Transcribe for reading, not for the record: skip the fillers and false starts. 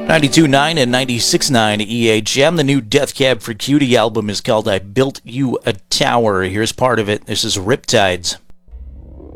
92.9 and 96.9 EHM. The new Death Cab for Cutie album is called I Built You a Tower. Here's part of it. This is Riptides.